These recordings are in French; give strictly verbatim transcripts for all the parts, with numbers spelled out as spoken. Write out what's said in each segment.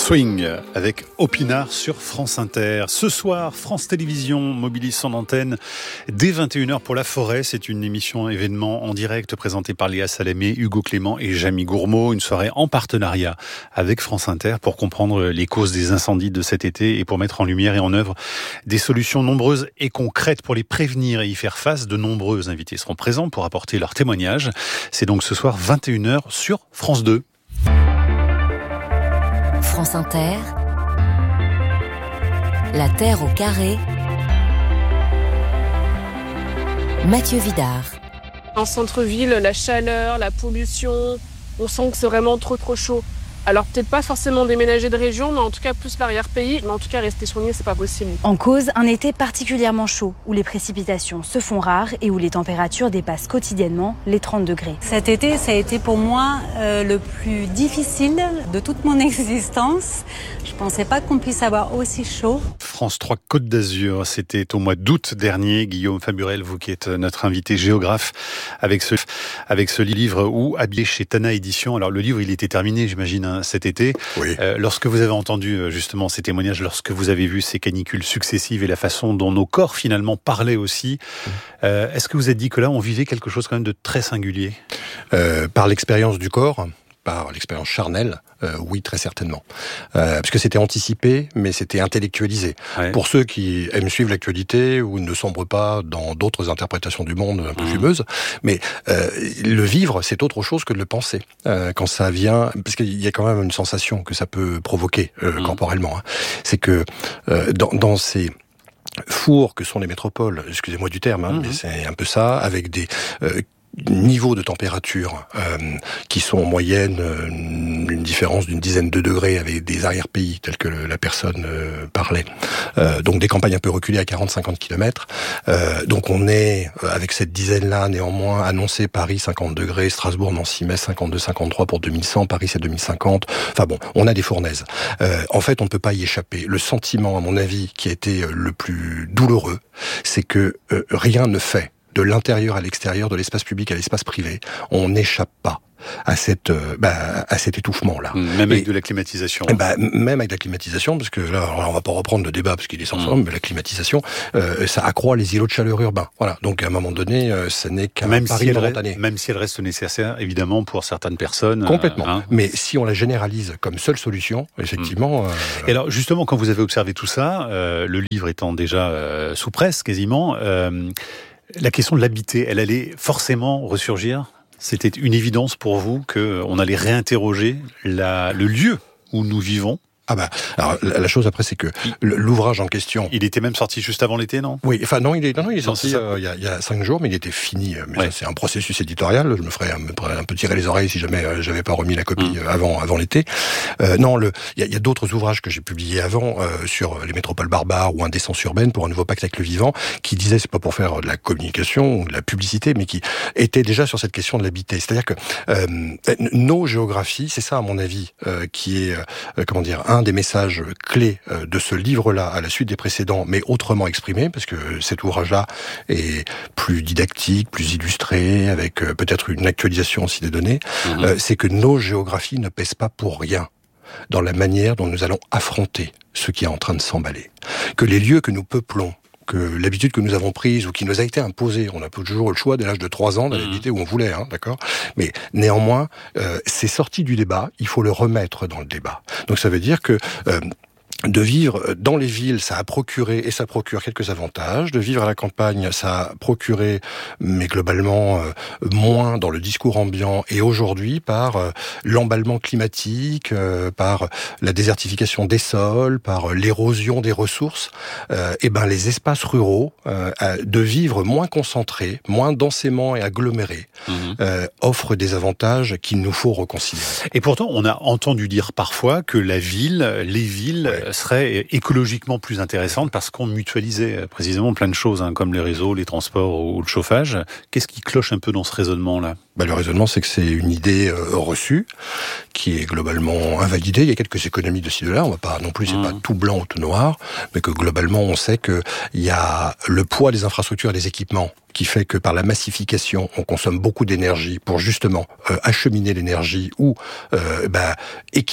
Swing avec Opinard sur France Inter. Ce soir, France Télévisions mobilise son antenne dès vingt et une heures pour La Forêt. C'est une émission événement en direct présentée par Léa Salamé, Hugo Clément et Jamie Gourmaud. Une soirée en partenariat avec France Inter pour comprendre les causes des incendies de cet été et pour mettre en lumière et en œuvre des solutions nombreuses et concrètes pour les prévenir et y faire face. De nombreux invités seront présents pour apporter leurs témoignages. C'est donc ce soir vingt et une heures sur France deux. France Inter, La Terre au carré, Mathieu Vidard. En centre-ville, la chaleur, la pollution, on sent que c'est vraiment trop trop chaud. Alors peut-être pas forcément déménager de région, mais en tout cas plus l'arrière-pays. Mais en tout cas rester soigné, c'est pas possible. En cause, un été particulièrement chaud, où les précipitations se font rares et où les températures dépassent quotidiennement les trente degrés. Cet été, ça a été pour moi euh, le plus difficile de toute mon existence. Je pensais pas qu'on puisse avoir aussi chaud. France trois Côte d'Azur, c'était au mois d'août dernier. Guillaume Faburel, vous qui êtes notre invité géographe, avec ce, avec ce livre ou habillé chez Tana Édition. Alors le livre, il était terminé, j'imagine, hein, cet été. Oui. Euh, lorsque vous avez entendu justement ces témoignages, lorsque vous avez vu ces canicules successives et la façon dont nos corps finalement parlaient aussi, euh, est-ce que vous êtes dit que là, on vivait quelque chose quand même de très singulier ? euh, Par l'expérience du corps, par l'expérience charnelle, euh, oui, très certainement. Euh, parce que c'était anticipé, mais c'était intellectualisé. Ouais. Pour ceux qui aiment suivre l'actualité ou ne sombrent pas dans d'autres interprétations du monde un peu mmh. fumeuses, mais euh, le vivre, c'est autre chose que de le penser. Euh, quand ça vient, parce qu'il y a quand même une sensation que ça peut provoquer euh, mmh. corporellement. Hein. C'est que euh, dans, dans ces fours que sont les métropoles, excusez-moi du terme, hein, mmh. mais c'est un peu ça, avec des euh, niveaux de température euh, qui sont en moyenne euh, une différence d'une dizaine de degrés avec des arrière-pays tels que le, la personne euh, parlait. Euh, donc des campagnes un peu reculées à quarante à cinquante kilomètres. Euh, donc on est euh, avec cette dizaine-là néanmoins annoncé Paris cinquante degrés, Strasbourg, Nancy, Metz cinquante-deux cinquante-trois pour deux mille cent, Paris c'est deux mille cinquante. Enfin bon, on a des fournaises. Euh, en fait, on ne peut pas y échapper. Le sentiment, à mon avis, qui a été le plus douloureux, c'est que euh, rien ne fait. De l'intérieur à l'extérieur, de l'espace public à l'espace privé, on n'échappe pas à cette euh, bah, à cet étouffement là. Même avec et, de la climatisation. Bah, même avec la climatisation, parce que là, on va pas reprendre le débat parce qu'il est sans forme, mmh. mais la climatisation, euh, ça accroît les îlots de chaleur urbains. Voilà. Donc à un moment donné, euh, ce n'est qu'un même pari si momentané. Reste, même si elle reste nécessaire, évidemment, pour certaines personnes. Complètement. Euh, hein. Mais si on la généralise comme seule solution, effectivement. Mmh. Euh... Et alors justement, quand vous avez observé tout ça, euh, le livre étant déjà euh, sous presse quasiment. Euh, La question de l'habiter, elle allait forcément ressurgir ? C'était une évidence pour vous qu'on allait réinterroger la, le lieu où nous vivons ? Ah bah, alors la chose après c'est que l'ouvrage en question. Il était même sorti juste avant l'été, non ? Oui, enfin non, il est, non, non, il est non, sorti euh, il, y a, il y a cinq jours, mais il était fini. Mais ouais. ça, c'est un processus éditorial. Je me ferais un, un peu tirer les oreilles si jamais euh, j'avais pas remis la copie mmh. avant avant l'été. Euh, non, le, il y a, il y a d'autres ouvrages que j'ai publiés avant euh, sur les métropoles barbares ou Indécence urbaine pour un nouveau pacte avec le vivant, qui disaient c'est pas pour faire de la communication ou de la publicité, mais qui étaient déjà sur cette question de l'habiter. C'est-à-dire que euh, nos géographies, c'est ça à mon avis, euh, qui est euh, comment dire un des messages clés de ce livre-là à la suite des précédents, mais autrement exprimé, parce que cet ouvrage-là est plus didactique, plus illustré, avec peut-être une actualisation aussi des données, mmh. euh, c'est que nos géographies ne pèsent pas pour rien dans la manière dont nous allons affronter ce qui est en train de s'emballer. Que les lieux que nous peuplons, que l'habitude que nous avons prise ou qui nous a été imposée, on a toujours le choix dès l'âge de trois ans d'aller mmh. habiter où on voulait, hein, d'accord ? Mais néanmoins, euh, c'est sorti du débat, il faut le remettre dans le débat. Donc ça veut dire que euh, de vivre dans les villes, ça a procuré, et ça procure quelques avantages. De vivre à la campagne, ça a procuré, mais globalement, euh, moins dans le discours ambiant. Et aujourd'hui, par euh, l'emballement climatique, euh, par la désertification des sols, par l'érosion des ressources, euh, et ben les espaces ruraux, euh, de vivre moins concentrés, moins densément et agglomérés, mmh. euh, offrent des avantages qu'il nous faut reconsidérer. Et pourtant, on a entendu dire parfois que la ville, les villes, ouais. serait écologiquement plus intéressante parce qu'on mutualisait précisément plein de choses, hein, comme les réseaux, les transports ou le chauffage. Qu'est-ce qui cloche un peu dans ce raisonnement-là ? Bah, le raisonnement, c'est que c'est une idée euh, reçue, qui est globalement invalidée. Il y a quelques économies de ci de là. On va pas non plus, c'est mmh. pas tout blanc ou tout noir, mais que globalement, on sait que il y a le poids des infrastructures et des équipements qui fait que par la massification, on consomme beaucoup d'énergie pour justement euh, acheminer l'énergie ou euh, bah, équiper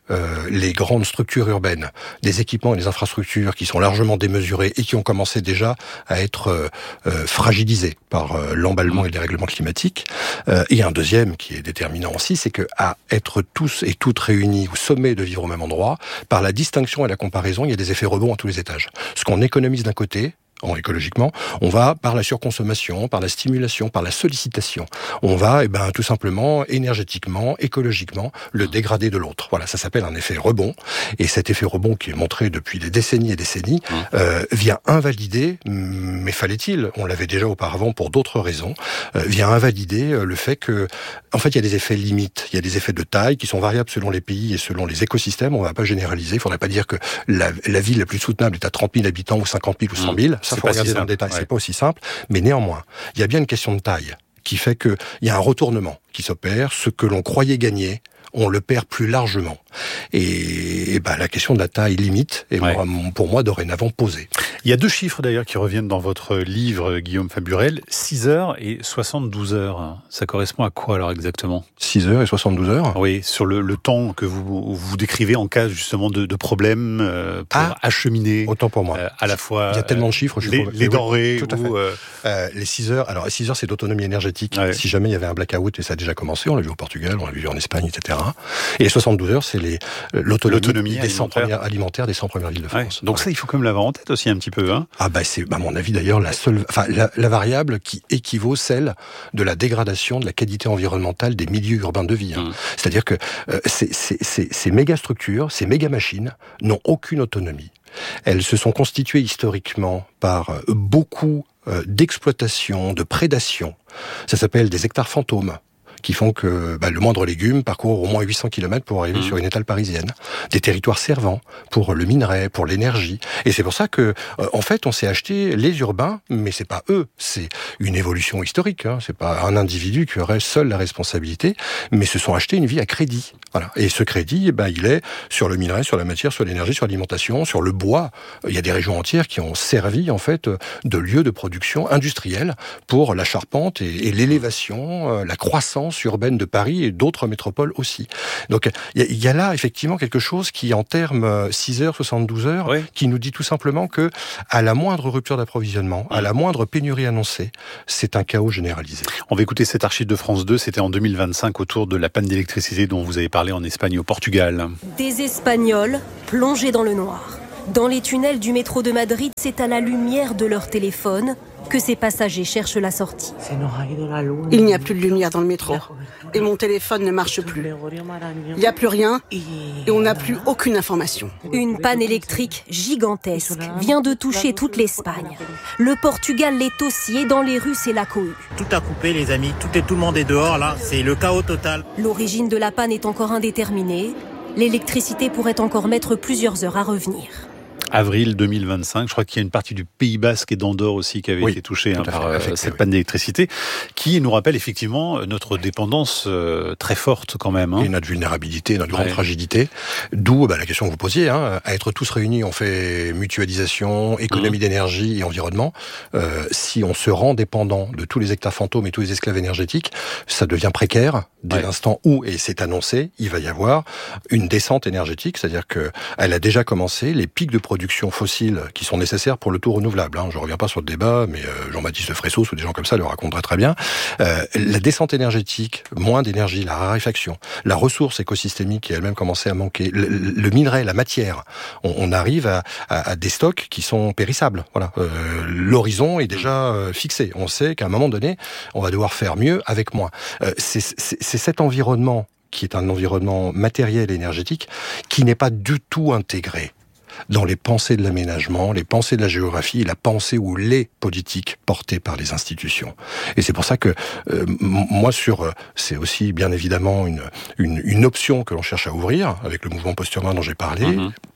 euh, les grandes structures urbaines, des équipements et des infrastructures qui sont largement démesurés et qui ont commencé déjà à être euh, euh, fragilisés par euh, l'emballement et le dérèglement climatique. Euh, et un deuxième qui est déterminant aussi, c'est que à être tous et toutes réunis au sommet de vivre au même endroit, par la distinction et la comparaison, il y a des effets rebonds à tous les étages. Ce qu'on économise d'un côté, en écologiquement, on va par la surconsommation, par la stimulation, par la sollicitation, on va eh ben tout simplement énergétiquement, écologiquement le dégrader de l'autre. Voilà, ça s'appelle un effet rebond, et cet effet rebond qui est montré depuis des décennies et décennies euh, vient invalider, mais fallait-il, on l'avait déjà auparavant pour d'autres raisons, euh, vient invalider euh, le fait que, en fait, il y a des effets limites, il y a des effets de taille qui sont variables selon les pays et selon les écosystèmes. On ne va pas généraliser, il ne faudrait pas dire que la, la ville la plus soutenable est à trente mille habitants ou cinquante mille ou cent mille. Ça, faut regarder dans le détail, ouais. C'est pas aussi simple, mais néanmoins, il y a bien une question de taille qui fait que il y a un retournement qui s'opère. Ce que l'on croyait gagner, on le perd plus largement. Et, et ben, la question de la taille limite est ouais. moi, pour moi dorénavant posée. Il y a deux chiffres d'ailleurs qui reviennent dans votre livre, Guillaume Faburel, six heures et soixante-douze heures. Ça correspond à quoi alors exactement ? six heures et soixante-douze heures ? Oui, sur le, le temps que vous, vous décrivez en cas justement de, de problèmes euh, pour ah, acheminer. Autant pour moi. Euh, à la fois. Il y a tellement de chiffres. Je les, trouve, les denrées. Oui, tout à fait. Ou, euh... Euh, les six heures. Alors, six heures, c'est d'autonomie énergétique. Ouais. Si jamais il y avait un blackout, et ça a déjà commencé, on l'a vu au Portugal, on l'a vu en Espagne, et cetera. Et les soixante-douze heures, c'est les, l'autonomie, l'autonomie des cent premières alimentaires des cent premières villes de France. Ouais. Donc ouais. ça, il faut quand même l'avoir en tête aussi un petit peu. Hein. Ah bah c'est, à mon avis d'ailleurs, la seule, enfin la, la variable qui équivaut celle de la dégradation de la qualité environnementale des milieux urbains de vie. Hein. Mmh. C'est-à-dire que euh, ces, ces, ces, ces méga structures, ces méga machines n'ont aucune autonomie. Elles se sont constituées historiquement par beaucoup euh, d'exploitation, de prédation. Ça s'appelle des hectares fantômes, qui font que bah, le moindre légume parcourt au moins huit cents kilomètres pour arriver mmh. sur une étale parisienne. Des territoires servants pour le minerai, pour l'énergie. Et c'est pour ça que, euh, en fait, on s'est acheté les urbains, mais c'est pas eux. C'est une évolution historique. Hein. C'est pas un individu qui aurait seul la responsabilité, mais se sont achetés une vie à crédit. Voilà. Et ce crédit, eh ben, il est sur le minerai, sur la matière, sur l'énergie, sur l'alimentation, sur le bois. Il y a des régions entières qui ont servi, en fait, de lieux de production industrielle pour la charpente et, et l'élévation, euh, la croissance urbaine de Paris et d'autres métropoles aussi. Donc il y, y a là effectivement quelque chose qui, en termes six heures, soixante-douze heures, oui. qui nous dit tout simplement que à la moindre rupture d'approvisionnement, à la moindre pénurie annoncée, c'est un chaos généralisé. On va écouter cet archive de France deux, c'était en deux mille vingt-cinq autour de la panne d'électricité dont vous avez parlé en Espagne et au Portugal. Des Espagnols plongés dans le noir. Dans les tunnels du métro de Madrid, c'est à la lumière de leur téléphone que ces passagers cherchent la sortie. Il n'y a plus de lumière dans le métro et mon téléphone ne marche plus. Il n'y a plus rien et on n'a plus aucune information. Une panne électrique gigantesque vient de toucher toute l'Espagne. Le Portugal l'est aussi et dans les rues, c'est la cohue. Tout a coupé les amis, tout, est, tout le monde est dehors là, c'est le chaos total. L'origine de la panne est encore indéterminée. L'électricité pourrait encore mettre plusieurs heures à revenir. Avril deux mille vingt-cinq, je crois qu'il y a une partie du Pays Basque et d'Andorre aussi qui avait oui, été touchée hein, par euh, cette oui. panne d'électricité, qui nous rappelle effectivement notre dépendance euh, très forte quand même. Hein. Et notre vulnérabilité, notre grande ouais. fragilité. D'où bah, la question que vous posiez, hein, à être tous réunis, on fait mutualisation, économie mmh. d'énergie et environnement. Euh, si on se rend dépendant de tous les hectares fantômes et tous les esclaves énergétiques, ça devient précaire dès ouais. l'instant où, et c'est annoncé, il va y avoir une descente énergétique, c'est-à-dire que elle a déjà commencé, les pics de production fossiles qui sont nécessaires pour le tout renouvelable. Hein. Je ne reviens pas sur le débat, mais euh, Jean-Baptiste Fressos ou des gens comme ça le raconteraient très bien. Euh, la descente énergétique, moins d'énergie, la raréfaction, la ressource écosystémique qui elle-même commençait à manquer, le, le minerai, la matière, on, on arrive à, à, à des stocks qui sont périssables. Voilà. Euh, l'horizon est déjà euh, fixé. On sait qu'à un moment donné, on va devoir faire mieux avec moins. Euh, c'est, c'est, c'est cet environnement qui est un environnement matériel et énergétique qui n'est pas du tout intégré dans les pensées de l'aménagement, les pensées de la géographie et la pensée ou les politiques portées par les institutions. Et c'est pour ça que euh, moi, sur, c'est aussi bien évidemment une, une, une option que l'on cherche à ouvrir avec le mouvement post-urbain dont j'ai parlé. Mmh.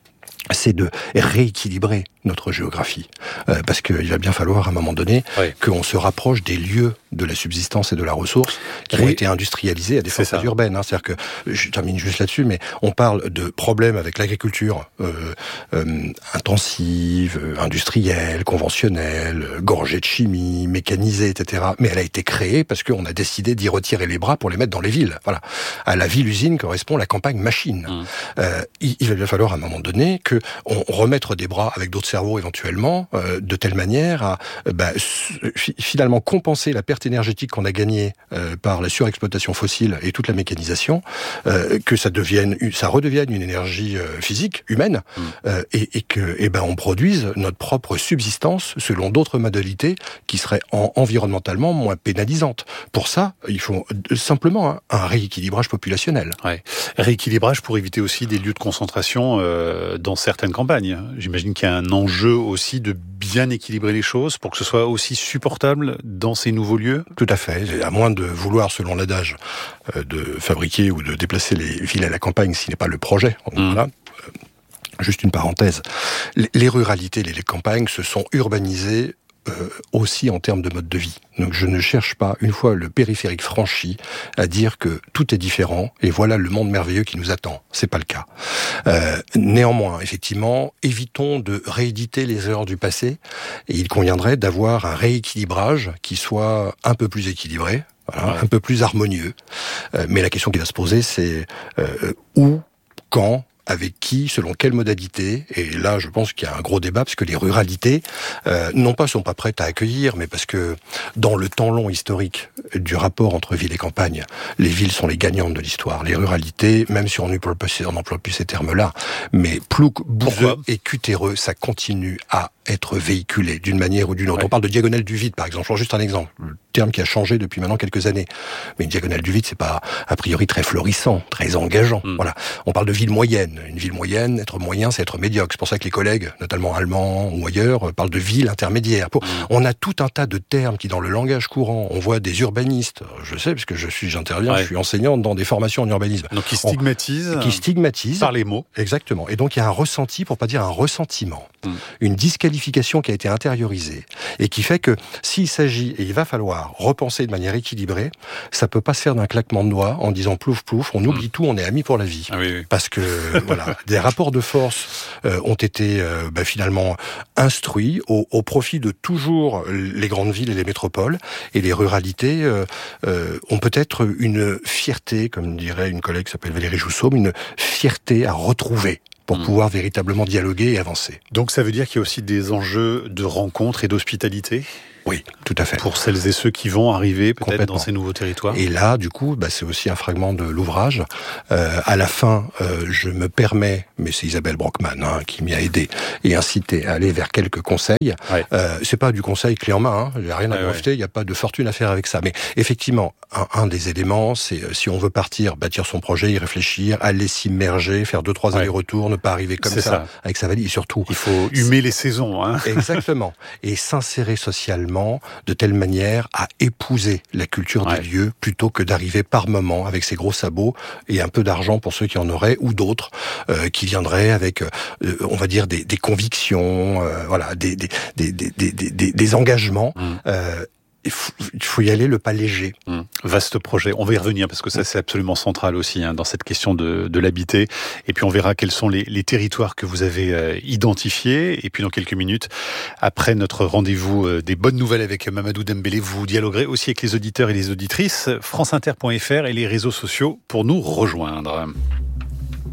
c'est de rééquilibrer notre géographie. Euh, parce qu'il va bien falloir, à un moment donné, oui. qu'on se rapproche des lieux de la subsistance et de la ressource qui oui. ont été industrialisés à des forces urbaines. Hein. C'est-à-dire que, je termine juste là-dessus, mais on parle de problèmes avec l'agriculture euh, euh, intensive, industrielle, conventionnelle, gorgée de chimie, mécanisée, et cetera. Mais elle a été créée parce qu'on a décidé d'y retirer les bras pour les mettre dans les villes. Voilà. À la ville-usine correspond la campagne-machine. Mmh. Euh, il, il va bien falloir, à un moment donné, que on remettre des bras avec d'autres cerveaux éventuellement, euh, de telle manière à euh, bah, f- finalement compenser la perte énergétique qu'on a gagnée euh, par la surexploitation fossile et toute la mécanisation, euh, que ça devienne, ça redevienne une énergie euh, physique, humaine, mmh. euh, et, et que, eh ben, on produise notre propre subsistance selon d'autres modalités qui seraient en, environnementalement moins pénalisantes. Pour ça, il faut simplement un, un rééquilibrage populationnel. Ouais. Rééquilibrage pour éviter aussi des lieux de concentration euh, dans certaines campagnes. J'imagine qu'il y a un enjeu aussi de bien équilibrer les choses pour que ce soit aussi supportable dans ces nouveaux lieux. Tout à fait. À moins de vouloir, selon l'adage, euh, de fabriquer ou de déplacer les villes à la campagne, ce n'est pas le projet. Mmh. Voilà. Euh, juste une parenthèse. Les, les ruralités, les, les campagnes se sont urbanisées Euh, aussi en termes de mode de vie. Donc je ne cherche pas, une fois le périphérique franchi, à dire que tout est différent et voilà le monde merveilleux qui nous attend. C'est pas le cas. Euh, néanmoins, effectivement, évitons de rééditer les erreurs du passé et il conviendrait d'avoir un rééquilibrage qui soit un peu plus équilibré, voilà, ouais. un peu plus harmonieux. Euh, mais la question qui va se poser, c'est euh, où, quand, avec qui, selon quelle modalité. Et là, je pense qu'il y a un gros débat, parce que les ruralités, euh, non pas sont pas prêtes à accueillir, mais parce que dans le temps long historique du rapport entre ville et campagne, les villes sont les gagnantes de l'histoire. Les ruralités, même si on n'emploie plus ces termes-là, mais plouc, bouseux et cutéreux, ça continue à être véhiculé d'une manière ou d'une autre. Ouais. On parle de diagonale du vide, par exemple. Je prends juste un exemple. Le terme qui a changé depuis maintenant quelques années. Mais une diagonale du vide, c'est pas, a priori, très florissant, très engageant. Mm. Voilà. On parle de ville moyenne. Une ville moyenne, être moyen, c'est être médiocre. C'est pour ça que les collègues, notamment allemands ou ailleurs, parlent de ville intermédiaire. Pour... Mm. On a tout un tas de termes qui, dans le langage courant, on voit des urbanistes. Je sais, parce que je suis, j'interviens, ouais. je suis enseignant dans des formations en urbanisme. Donc, qui stigmatisent. On... Qui stigmatisent. Par les mots. Exactement. Et donc, il y a un ressenti, pour pas dire un ressentiment. Mm. Une disqualification qui a été intériorisée et qui fait que s'il s'agit, et il va falloir repenser de manière équilibrée, ça peut pas se faire d'un claquement de doigts en disant plouf plouf, on oublie mmh. tout, on est amis pour la vie. Ah oui, oui. Parce que voilà, des rapports de force euh, ont été euh, bah, finalement instruits au, au profit de toujours les grandes villes et les métropoles, et les ruralités euh, euh, ont peut-être une fierté, comme dirait une collègue qui s'appelle Valérie Jousseau, une fierté à retrouver pour mmh. pouvoir véritablement dialoguer et avancer. Donc ça veut dire qu'il y a aussi des enjeux de rencontre et d'hospitalité ? Oui, tout à fait. Pour celles et ceux qui vont arriver peut-être dans ces nouveaux territoires. Et là, du coup, bah, c'est aussi un fragment de l'ouvrage. Euh, à la fin, euh, je me permets, mais c'est Isabelle Brockman hein, qui m'y a aidé et incité à aller vers quelques conseils. Ouais. Euh, c'est pas du conseil clé en main, il hein, n'y a rien à ouais, breveter, il ouais. n'y a pas de fortune à faire avec ça. Mais effectivement, un, un des éléments, c'est euh, si on veut partir, bâtir son projet, y réfléchir, aller s'immerger, faire deux, trois ouais. allers-retours, ne pas arriver comme ça, ça avec sa valise, et surtout... Il faut humer les saisons. Hein. Exactement. Et s'insérer socialement de telle manière à épouser la culture ouais. des lieux plutôt que d'arriver par moment avec ses gros sabots et un peu d'argent pour ceux qui en auraient ou d'autres euh, qui viendraient avec, euh, on va dire, des, des convictions, euh, voilà, des, des, des, des, des, des, des engagements. Mmh. Euh, Il faut, il faut y aller le pas léger. Mmh. Vaste projet. On va y revenir parce que ça, c'est absolument central aussi hein, dans cette question de, de l'habiter. Et puis, on verra quels sont les, les territoires que vous avez euh, identifiés. Et puis, dans quelques minutes, après notre rendez-vous euh, des bonnes nouvelles avec Mamadou Dembélé, vous dialoguerez aussi avec les auditeurs et les auditrices. franceinter point f r et les réseaux sociaux pour nous rejoindre.